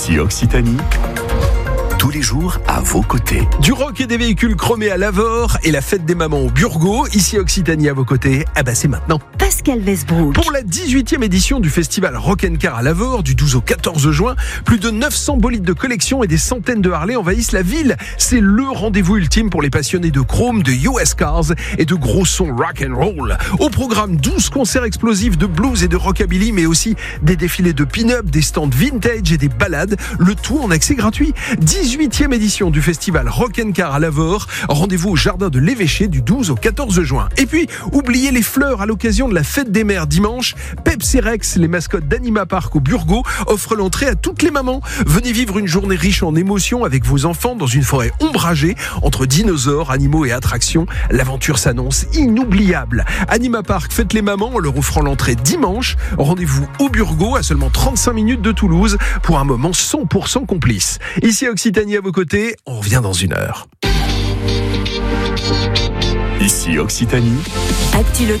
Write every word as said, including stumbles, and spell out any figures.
Ici Occitanie, tous les jours à vos côtés. Du rock et des véhicules chromés à Lavore et la fête des mamans au Burgo. Ici Occitanie à vos côtés, ah bah c'est maintenant. Pascal Westbrook. Pour la dix-huitième édition du festival Rock'n'Car à Lavore, du douze au quatorze juin, plus de neuf cents bolides de collection et des centaines de Harley envahissent la ville. C'est le rendez-vous ultime pour les passionnés de chrome, de U S Cars et de gros sons rock'n'roll. Au programme, douze concerts explosifs de blues et de rockabilly, mais aussi des défilés de pin-up, des stands vintage et des balades, le tout en accès gratuit. dix-huitième édition du festival Rock'n'Car à Lavore. Rendez-vous au jardin de l'Évêché du douze au quatorze juin. Et puis, oubliez les fleurs à l'occasion de la fête des mères dimanche. Pepsi Rex, les mascottes d'Anima Park au Burgo, offrent l'entrée à toutes les mamans. Venez vivre une journée riche en émotions avec vos enfants dans une forêt ombragée entre dinosaures, animaux et attractions. L'aventure s'annonce inoubliable. Anima Park fête les mamans en leur offrant l'entrée dimanche. Rendez-vous au Burgo à seulement trente-cinq minutes de Toulouse pour un moment cent pour cent complice. Ici Occitanie à vos côtés, on revient dans une heure. Ici Occitanie. Actu